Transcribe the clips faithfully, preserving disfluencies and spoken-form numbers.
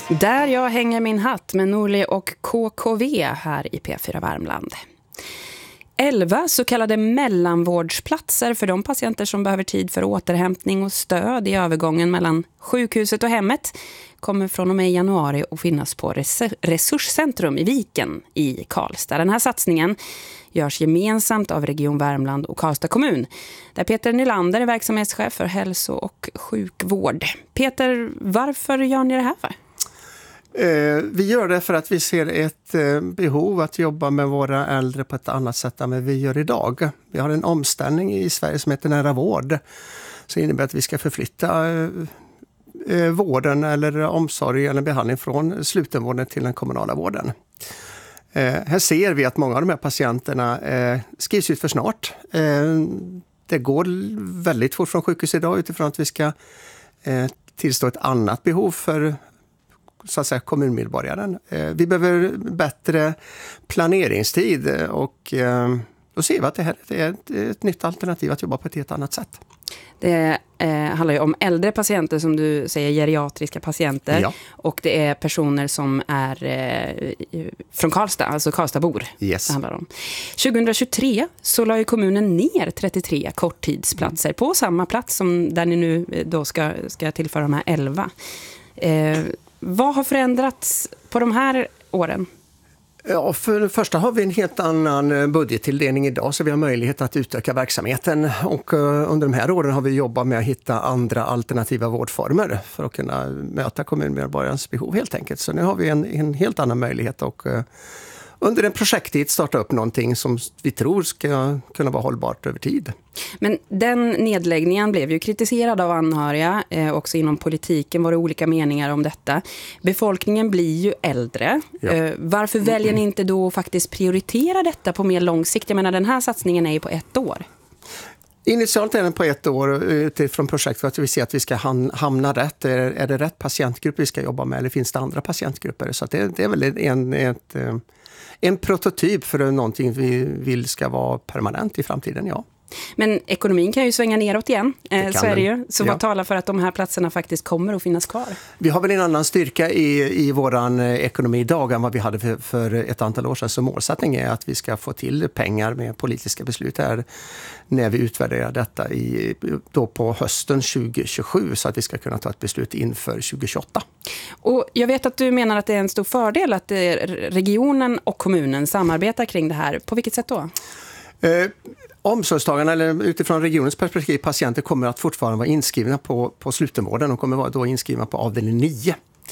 Där jag hänger min hatt med Norli och K K V här i P fyra Värmland. elva så kallade mellanvårdsplatser för de patienter som behöver tid för återhämtning och stöd i övergången mellan sjukhuset och hemmet kommer från och med januari att finnas på Resurscentrum i Viken i Karlstad. Den här satsningen görs gemensamt av Region Värmland och Karlstad kommun, där Peter Nylander är verksamhetschef för hälso- och sjukvård. Peter, varför gör ni det här för? Vi gör det för att vi ser ett behov att jobba med våra äldre på ett annat sätt än vad vi gör idag. Vi har en omställning i Sverige som heter nära vård. Så innebär att vi ska förflytta vården eller omsorg eller behandling från slutenvården till den kommunala vården. Här ser vi att många av de här patienterna skrivs ut för snart. Det går väldigt fort från sjukhus idag utifrån att vi ska tillstå ett annat behov för så att säga kommunmedborgaren. Vi behöver bättre planeringstid och då ser vi att det här är ett, ett nytt alternativ att jobba på ett helt annat sätt. Det eh, handlar ju om äldre patienter, som du säger, geriatriska patienter. Ja. Och det är personer som är eh, från Karlstad, alltså Karlstadbor. Yes. Det handlar om. tjugohundratjugotre så la ju kommunen ner trettiotre korttidsplatser mm. på samma plats som där ni nu då ska, ska tillföra de här elva. Eh, vad har förändrats på de här åren? Ja, för det första har vi en helt annan budgettilldelning idag, så vi har möjlighet att utöka verksamheten. Och under de här åren har vi jobbat med att hitta andra alternativa vårdformer för att kunna möta kommunmedborgarens behov helt enkelt. Så nu har vi en, en helt annan möjlighet att under en projekttid starta upp någonting som vi tror ska kunna vara hållbart över tid. Men den nedläggningen blev ju kritiserad av anhöriga, eh, också inom politiken var det olika meningar om detta. Befolkningen blir ju äldre. Ja. Eh, varför väljer ni inte då faktiskt prioritera detta på mer lång sikt? Jag menar, den här satsningen är ju på ett år. Initialt är den på ett år utifrån projekt för att vi ser att vi ska hamna rätt. Är, är det rätt patientgrupp vi ska jobba med eller finns det andra patientgrupper? Så att det, det är väl en... ett, En prototyp för någonting vi vill ska vara permanent i framtiden, ja. Men ekonomin kan ju svänga neråt igen, eh, så är det ju. Så ja. vad talar för att de här platserna faktiskt kommer att finnas kvar? Vi har väl en annan styrka i, i våran ekonomi idag än vad vi hade för, för ett antal år sedan. Så målsättningen är att vi ska få till pengar med politiska beslut här när vi utvärderar detta i, då på hösten tjugohundratjugosju, så att vi ska kunna ta ett beslut inför tjugohundratjugoåtta. Och jag vet att du menar att det är en stor fördel att regionen och kommunen samarbetar kring det här. På vilket sätt då? Eh, Omsorgstagarna, eller utifrån regionens perspektiv, patienter kommer att fortfarande vara inskrivna på, på slutenvården och kommer vara då inskrivna på avdelning nio.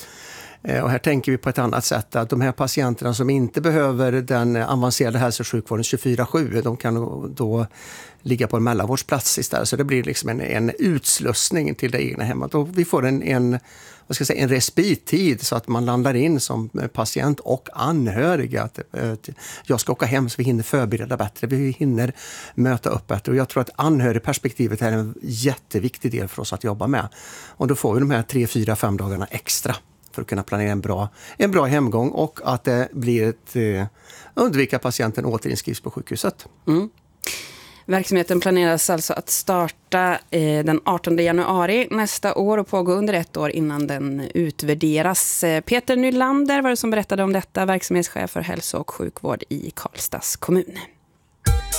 Eh, och här tänker vi på ett annat sätt, att de här patienterna som inte behöver den avancerade hälso- och sjukvården tjugofyra sju, de kan då ligga på en mellanvårdsplats istället. Så det blir liksom en, en utslussning till det egna hemmet. Och vi får en, en, vad ska jag säga, en respittid så att man landar in som patient och anhöriga. Att, att jag ska åka hem så vi hinner förbereda bättre, vi hinner möta upp bättre. Och jag tror att anhörigperspektivet är en jätteviktig del för oss att jobba med. Och då får vi de här tre, fyra, fem dagarna extra för att kunna planera en bra, en bra hemgång och att det blir ett eh, undvika patienten återinskrivs på sjukhuset. Mm. Verksamheten planeras alltså att starta eh, den artonde januari nästa år och pågå under ett år innan den utvärderas. Peter Nylander var det som berättade om detta, verksamhetschef för hälso- och sjukvård i Karlstads kommun.